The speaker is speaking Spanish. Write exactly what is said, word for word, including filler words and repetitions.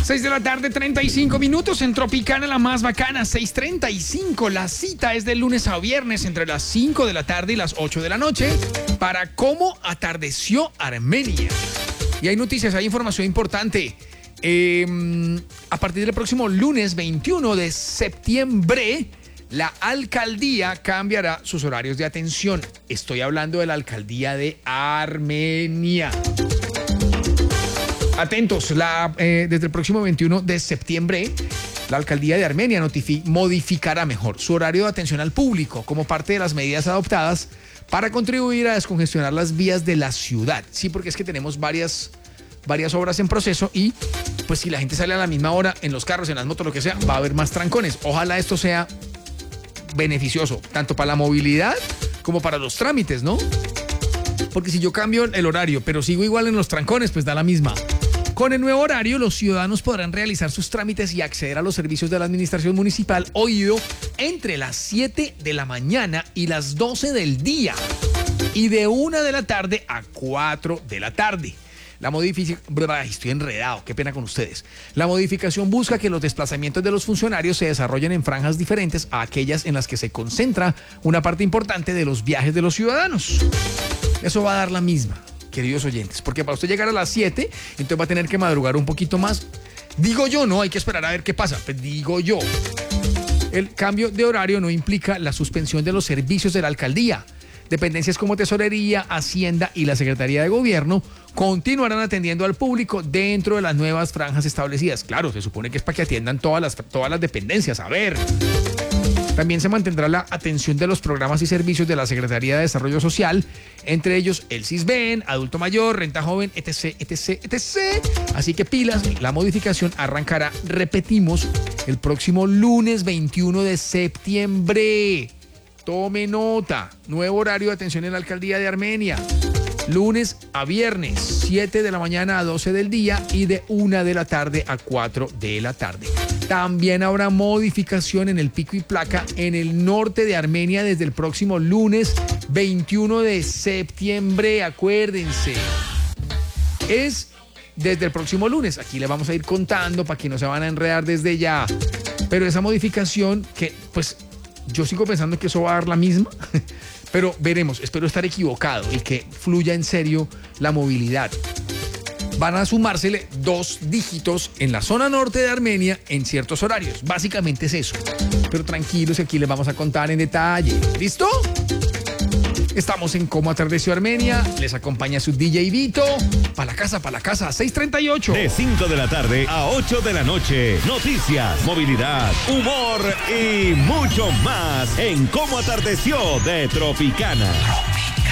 seis de la tarde, treinta y cinco minutos en Tropicana, la más bacana, seis treinta y cinco. La cita es de lunes a viernes entre las cinco de la tarde y las ocho de la noche para cómo atardeció Armenia. Y hay noticias, hay información importante. Eh, a partir del próximo lunes veintiuno de septiembre, la alcaldía cambiará sus horarios de atención. Estoy hablando de la alcaldía de Armenia. Atentos, la, eh, desde el próximo veintiuno de septiembre, la alcaldía de Armenia notifi- modificará mejor su horario de atención al público como parte de las medidas adoptadas para contribuir a descongestionar las vías de la ciudad. Sí, porque es que tenemos varias, varias obras en proceso y pues si la gente sale a la misma hora en los carros, en las motos, lo que sea, va a haber más trancones. Ojalá esto sea beneficioso, tanto para la movilidad como para los trámites, ¿no? Porque si yo cambio el horario, pero sigo igual en los trancones, pues da la misma. Con el nuevo horario, los ciudadanos podrán realizar sus trámites y acceder a los servicios de la administración municipal oído entre las siete de la mañana y las doce del día y de una de la tarde a cuatro de la tarde. La modificación... Estoy enredado, qué pena con ustedes. La modificación busca que los desplazamientos de los funcionarios se desarrollen en franjas diferentes a aquellas en las que se concentra una parte importante de los viajes de los ciudadanos. Eso va a dar la misma, queridos oyentes, porque para usted llegar a las siete, entonces va a tener que madrugar un poquito más. Digo yo, no, hay que esperar a ver qué pasa. Pues digo yo. El cambio de horario no implica la suspensión de los servicios de la alcaldía. Dependencias como Tesorería, Hacienda y la Secretaría de Gobierno continuarán atendiendo al público dentro de las nuevas franjas establecidas. Claro, se supone que es para que atiendan todas las, todas las dependencias. A ver. También se mantendrá la atención de los programas y servicios de la Secretaría de Desarrollo Social, entre ellos el Sisbén, Adulto Mayor, Renta Joven, etc, etc, etc. Así que pilas, la modificación arrancará, repetimos, el próximo lunes veintiuno de septiembre. Tome nota, nuevo horario de atención en la alcaldía de Armenia. Lunes a viernes, siete de la mañana a doce del día y de una de la tarde a cuatro de la tarde. También habrá modificación en el pico y placa en el norte de Armenia desde el próximo lunes veintiuno de septiembre. Acuérdense, es desde el próximo lunes. Aquí le vamos a ir contando para que no se van a enredar desde ya. Pero esa modificación que pues yo sigo pensando que eso va a dar la misma. Pero veremos, espero estar equivocado y que fluya en serio la movilidad. Van a sumársele dos dígitos en la zona norte de Armenia en ciertos horarios. Básicamente es eso. Pero tranquilos, aquí les vamos a contar en detalle. ¿Listo? Estamos en Cómo Atardeció Armenia. Les acompaña su D J Vito. Pa' la casa, pa' la casa, seis treinta y ocho. De cinco de la tarde a ocho de la noche. Noticias, movilidad, humor y mucho más en Cómo Atardeció de Tropicana.